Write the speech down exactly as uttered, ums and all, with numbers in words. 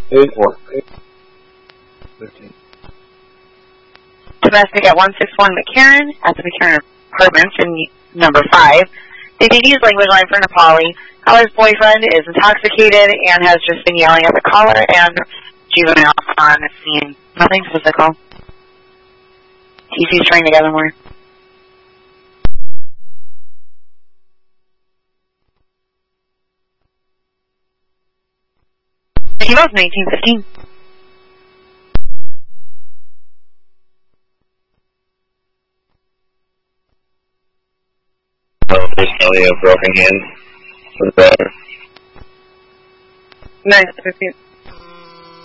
eight four. fifteen. Domestic at one six one McCarran at the McCarran Apartments in number five. They did use language line for Nepali. Caller's boyfriend is intoxicated and has just been yelling at the caller and juvenile on the scene. Nothing physical. T C's trying to gather more. He was nineteen fifteen. Oh, personally, a broken hand for the driver. nine fifteen.